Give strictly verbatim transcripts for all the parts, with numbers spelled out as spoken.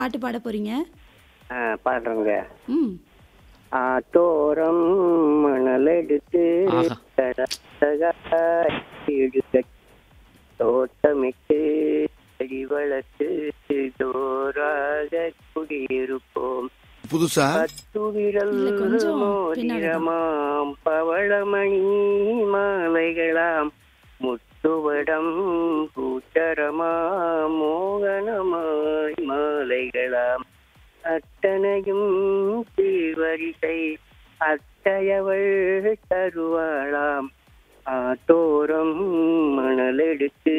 பாட்டு பாட போறீங்க? ஆ பாடுறேங்க. ம். ஆத்தோரம் மணல் எடுத்து ஆஹா. தடத்தகாய் எடுக்க தோட்டமிட்டு செடி வளர்த்து ஜோராக குடியிருப்போம். புதுசா பத்து விரல் இல்ல, கொஞ்சம் பின்னாடிதான். மோதிரமாம் பவளமணி மாலைகளாம் முத்துவடம் பூச்சரமாம் மோகனமாய் மாலைகளாம் அத்தனையும் தீவரிசை அத்தையவள் தருவாளாம். ஆத்தோரம் மணல் எடுத்து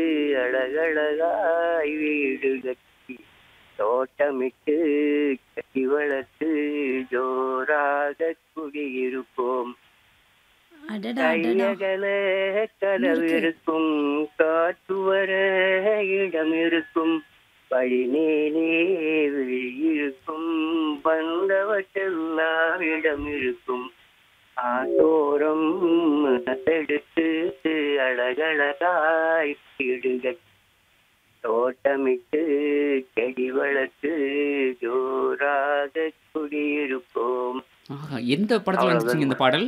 அழகழகாய் வீடு கட்டி தோட்டமிட்டு கட்டி வளர்த்து ஜோராக குடியிருப்போம். அடடா அடடா. கையகல கதவிருக்கும் காற்று வர இடம் இருக்கும் வழிமேலே விழியிருக்கும் வந்தவற்றெல்லாம் இடம் இருக்கும். ஆத்தோரம் மனதெடுத்து அழகழகாய் வீடுக தோட்டமிட்டு செடி வளர்த்து ஜோராக குடியிருப்போம். ஆஹா, எந்த படத்துல வந்துச்சுங்க இந்த பாடல்?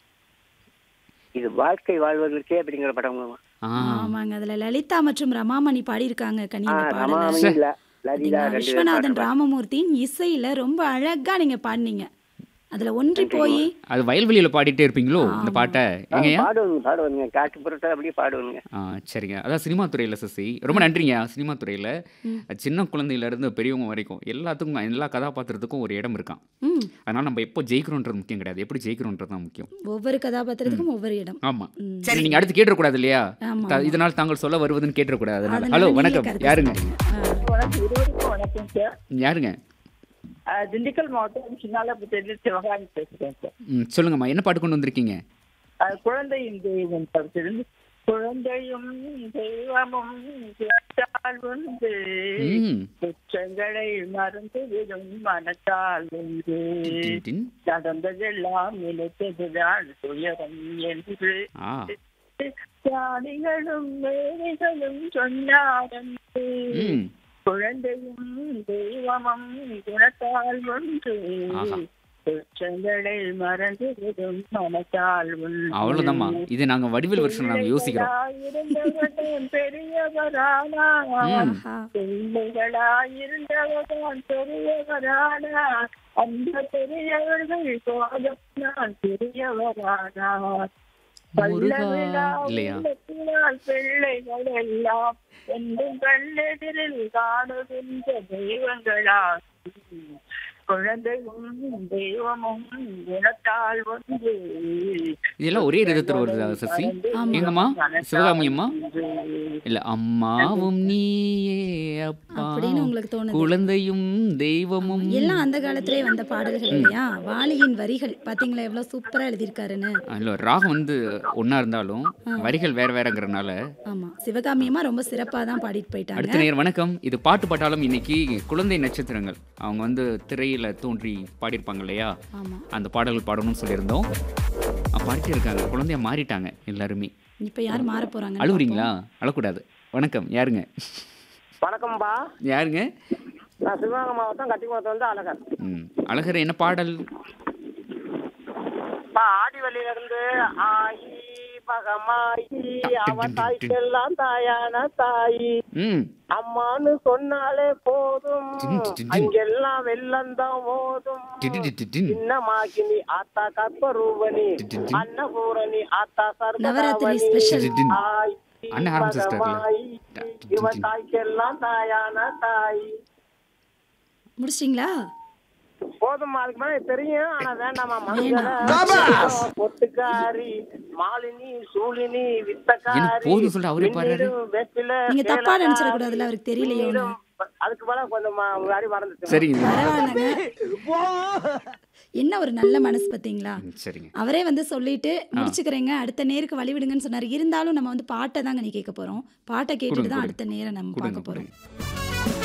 இது வாழ்க்கை வாழ்வதற்கே அப்படிங்கிற படம். ஆ, ஆமாங்க. அதுல லலிதா மற்றும் ரமாமணி பாடியிருக்காங்க கனி இந்த பாடல. ரமாமணி இல்ல லலிதா பாத்தீங்களா? ரெண்டு பேரும் விஸ்வநாதன் பாடுறாங்க. ராமமூர்த்தியின் இசையில ரொம்ப அழகா நீங்க பாடினீங்க. அதுல ஒன்றி போய் அது வயல்வெளியில பாடிட்டே இருப்பீங்களோ இந்த பாட்டை? ஆ, எங்கய்யா? பாடுவாங்க பாடுவாங்க காட்டு புறத்தை அப்படியே பாடுவாங்க. ஆ, சரிங்க. அதான் சினிமா துறையில் சசி ரொம்ப நன்றிங்க. சினிமா துறையில் சின்ன குழந்தையிலேருந்து பெரியவங்க வரைக்கும் எல்லாத்துக்கும் எல்லா கதாபாத்திரத்துக்கும் ஒரு இடம் இருக்கான். ம், அதனால் நம்ம எப்போ ஜெயிக்கிறோன்றது முக்கியம் கிடையாது, எப்படி ஜெயிக்கிறோன்றது தான் முக்கியம். ஒவ்வொரு கதாபாத்திரத்துக்கும் ஒவ்வொரு இடம். ஆமாம். ம். சரி, நீங்கள் அடுத்து கேட்டுறக்கூடாது இல்லையா? ஆமா, த- ஆமா. இதனால் தாங்கள் சொல்ல வருவதுன்னு கேட்டுறக்கூடாது. அதனால அதனால ஹலோ நீங்களே வணக்கம், கருத்து யாருங்க? சொல்றீங்க. ஆ. வணக்கம், இருவருக்கும் வணக்கம் சார். யாருங்க? அஹ், திண்டுக்கல் மாவட்டம் சின்னாலப்பட்டியிலிருந்து சிவகாமி பேசுறேன் சார். ம், சொல்லுங்கம்மா, என்ன பாட்டு கொண்டு வந்திருக்கீங்க? அஹ், குழந்தையும் தெய்வம் படத்திலிருந்து குழந்தையும் தெய்வமும் கேட்டால் ஒன்று ம், குற்றங்களை மறந்து விடும் மனத்தால் ஒன்று டின், டின். நடந்ததெல்லாம் நினைத்ததுதான் துயரம் என்று ஆ, ஞானிகளும் மேதைகளும் சொன்னாரன்று ம், குழந்தையும் தெய்வமும் குணத்தால் ஒன்று ஆஹா. குற்றங்களை மறந்து விடும் மனத்தால் ஒன்று. அவ்வளோதாம்மா. இது நாங்கள் வடிவேல் வருஷன் நாங்கள் யோசிக்கிறோம். பிள்ளைகளாயிருந்தவன் பெரியவரானா ம், ஆஹா. பிள்ளைகளாயிருந்தவன் பெரியவரானா அந்த பெரியவர்கள் கோலம் நான் பெரியவரானா முருகா இல்லையா? பல்லவிழால் பிள்ளைகள் எல்லாம் என்றும் கண்ணெதிரில் காணுகின்ற தெய்வங்களா குழந்தையும் தெய்வமும் குணத்தால் ஒன்று. இதெல்லாம் ஒரே விதத்தில் வருதா சசி? ஆமா. எங்கம்மா? சிவகாமி அம்மா? இல்லை, அம்மாவும் நீயே அப்பா அப்படின்னு உங்களுக்கு தோணுது. குழந்தையும் தெய்வமும். எல்லாம் அந்த காலத்திலே வந்த பாடல்கள் இல்லையா? வாலியின் வரிகள் பாத்தீங்களா எவ்வளவு சூப்பரா எழுதியிருக்காருன்னு. இல்லை, ராகம் வந்து ஒன்றா இருந்தாலும் வரிகள் வேற வேறங்கிறனால. ஆமா, சிவகாமியம்மா ரொம்ப சிறப்பா தான் பாடிட்டு போயிட்டாங்க. அடுத்த நேரம் வணக்கம். இது பாட்டு பாட்டாலும் இன்னைக்கு குழந்தை நட்சத்திரங்கள் அவங்க வந்து திரையில் தோன்றி பாடியிருப்பாங்க இல்லையா? ஆமா. அந்த பாடல்கள் பாடணும்னு சொல்லியிருந்தோம். அஹ் பாடிட்டே இருக்காங்க, குழந்தைய மாறிட்டாங்க எல்லாருமே. இப்ப யார் மாற போறாங்க? அழுவுறீங்களா? அழக்கூடாது. வணக்கம், யாருங்க? வணக்கம்பா, யாருங்க? நான் சிவகங்கை மாவட்டம் கட்டிக்குளத்துல வந்து அழகர். ம், அழகர் என்ன பாடல்? ஆடிவள்ளியில இருந்து ஆயி பகமாயி அவ தாய்க்கெல்லாம் தாயான தாயி ம், அம்மான்னு சொன்னாலே போதும் டின் டின் டின். அங்கெல்லாம் வெள்ளந்தான் ஓதும் டிடி டிடி டின். சின்னமாகினி ஆத்தா கற்பரூபணி டின் டின் டின். அன்னபூரணி ஆத்தா நவராத்திரி சர்வதாவணி ஸ்பெஷல். டின் டின். ஆயி அண்ணன் ஆரம்பிச்சிட்டாருல. பகமாயி டின் இவ டின். தாய்க்கெல்லாம் தாயான தாய். முடிச்சிட்டீங்களா? போதுமா, அதுக்கு மேல தெரியும் ஆனா வேண்டாமா. வேண்டாம். பொட்டுக்காரி மாலினி சூலினி எனக்கு வித்தக்காரி போதும் சொல்லிட்டு அவரே பாடுறாரு. மின்னிடும் வெற்றில நீங்க தப்பா ஏலக்காரி, நினைச்சிடக்கூடாதுல்ல, அவருக்கு தெரியலையோன்னு. மின்னிடும் அதுக்கு மேல கொஞ்சம் ம- முன்னாடி மறந்துட்டு சரிங்க. பரவாயில்லங்க. என்ன ஒரு நல்ல மனசு பார்த்தீங்களா? ம், சரிங்க. அவரே வந்து சொல்லிட்டு முடிச்சுக்கிறேங்க, அடுத்த நேருக்கு வழி விடுங்கன்னு சொன்னார். இருந்தாலும் நம்ம வந்து பாட்டை தாங்க நீ கேட்க போறோம். பாட்டை கேட்டுட்டு கொடுங்க, தான் கொடுங்க. அடுத்த நேரம் நம்ம கொடுங்க, பார்க்க போறோம். கொடுங்க.